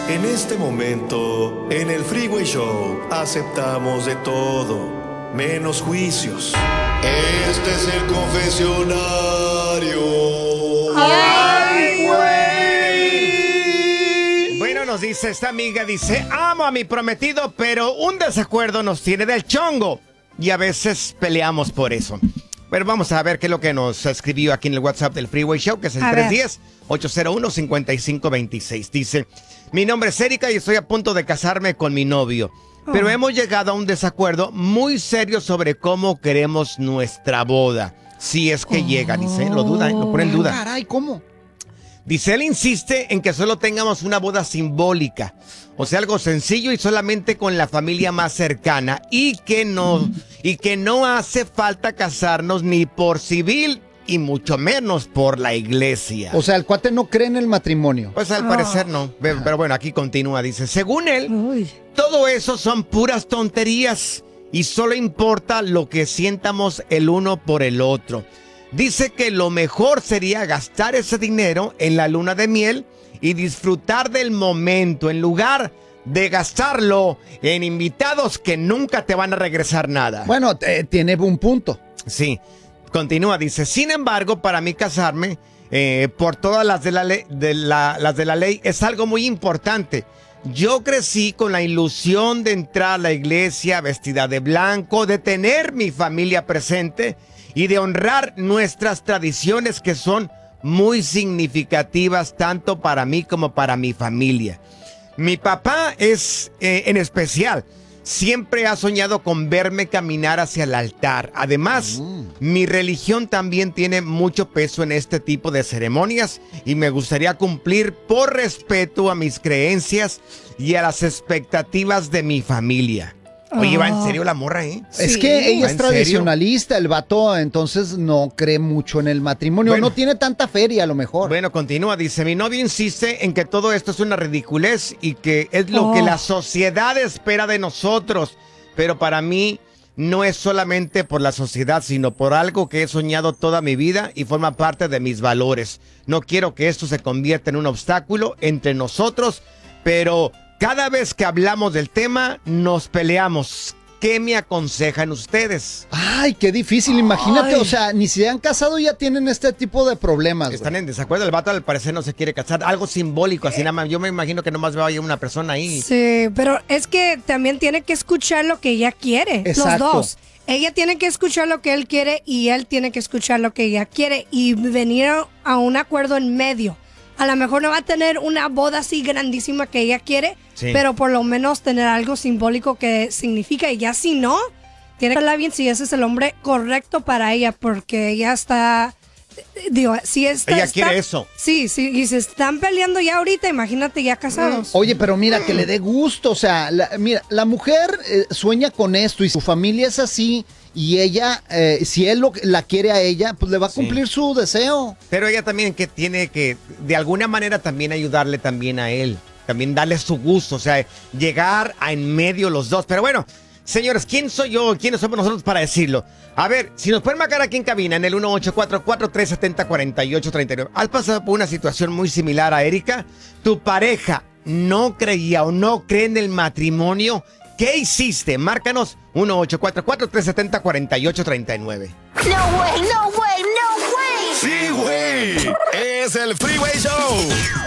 En este momento, en el Freeway Show, aceptamos de todo, menos juicios. Este es el confesionario. ¡Ay, güey! Bueno, nos dice esta amiga, dice, amo a mi prometido, pero un desacuerdo nos tiene del chongo. Y a veces peleamos por eso. Pero vamos a ver qué es lo que nos escribió aquí en el WhatsApp del Freeway Show, que es el 310-801-5526. Dice, mi nombre es Erika y estoy a punto de casarme con mi novio. Pero hemos llegado a un desacuerdo muy serio sobre cómo queremos nuestra boda. Si es que llega, dice, lo duda, lo pone en duda. Caray, ¿cómo? Dice, él insiste en que solo tengamos una boda simbólica. O sea, algo sencillo y solamente con la familia más cercana. Y que no hace falta casarnos ni por civil y mucho menos por la iglesia. O sea, el cuate no cree en el matrimonio. Pues al parecer no. Pero bueno, aquí continúa. Dice, según él, todo eso son puras tonterías y solo importa lo que sientamos el uno por el otro. Dice que lo mejor sería gastar ese dinero en la luna de miel y disfrutar del momento en lugar de gastarlo en invitados que nunca te van a regresar nada. Bueno, tiene un punto. Sí. Continúa, dice, sin embargo, para mí casarme por todas las de la ley es algo muy importante. Yo crecí con la ilusión de entrar a la iglesia vestida de blanco, de tener mi familia presente y de honrar nuestras tradiciones que son muy significativas tanto para mí como para mi familia. Mi papá es, en especial, siempre ha soñado con verme caminar hacia el altar. Además, mi religión también tiene mucho peso en este tipo de ceremonias y me gustaría cumplir por respeto a mis creencias y a las expectativas de mi familia. Oye, va en serio la morra, ¿eh? Es Sí. que ella ¿Va es en tradicionalista, el vato, entonces no cree mucho en el matrimonio. Bueno. No tiene tanta feria, a lo mejor. Bueno, continúa, dice, mi novio insiste en que todo esto es una ridiculez y que es lo que la sociedad espera de nosotros. Pero para mí no es solamente por la sociedad, sino por algo que he soñado toda mi vida y forma parte de mis valores. No quiero que esto se convierta en un obstáculo entre nosotros, pero cada vez que hablamos del tema, nos peleamos. ¿Qué me aconsejan ustedes? Ay, qué difícil, imagínate, o sea, ni se han casado y ya tienen este tipo de problemas. Están en desacuerdo, el vato al parecer no se quiere casar, algo simbólico, así nada más. Yo me imagino que nomás vaya una persona ahí. Sí, pero es que también tiene que escuchar lo que ella quiere, Exacto. los dos. Ella tiene que escuchar lo que él quiere y él tiene que escuchar lo que ella quiere y venir a un acuerdo en medio. A lo mejor no va a tener una boda así grandísima que ella quiere, sí, pero por lo menos tener algo simbólico que significa. Y ya si no, tiene que hablar bien si ese es el hombre correcto para ella, porque ella está... Digo, si ella quiere eso. Sí, sí, y se están peleando ya ahorita, imagínate ya casados. Oye, pero mira, que le dé gusto, o sea, mira, la mujer sueña con esto y su familia es así y ella, si él la quiere a ella, pues le va a cumplir su deseo. Pero ella también que tiene que, de alguna manera, también ayudarle también a él, también darle su gusto, o sea, llegar a en medio los dos. Pero bueno, señores, ¿quién soy yo? ¿Quiénes somos nosotros para decirlo? A ver, si nos pueden marcar aquí en cabina en el 1844-370-4839. ¿Has pasado por una situación muy similar a Erika? ¿Tu pareja no creía o no cree en el matrimonio? ¿Qué hiciste? Márcanos 1844-370-4839. No way, no way, no way. Sí, güey. Es el Freeway Show.